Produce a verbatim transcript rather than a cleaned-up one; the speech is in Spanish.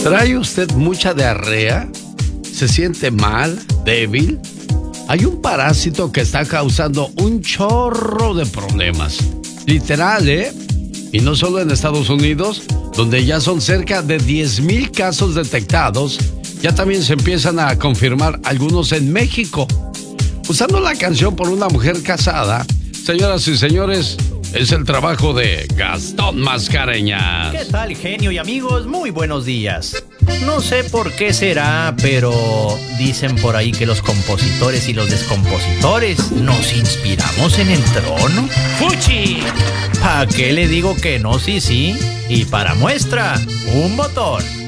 ¿Trae usted mucha diarrea? ¿Se siente mal? ¿Débil? Hay un parásito que está causando un chorro de problemas. Literal, ¿eh? Y no solo en Estados Unidos, donde ya son cerca de diez mil casos detectados, ya también se empiezan a confirmar algunos en México. Usando la canción Por una mujer casada, señoras y señores, es el trabajo de Gastón Mascareñas. ¿Qué tal, genio y amigos? Muy buenos días. No sé por qué será, pero dicen por ahí que los compositores y los descompositores nos inspiramos en el trono. ¡Fuchi! ¿Pa' qué le digo que no? Sí, sí. Y para muestra, un botón.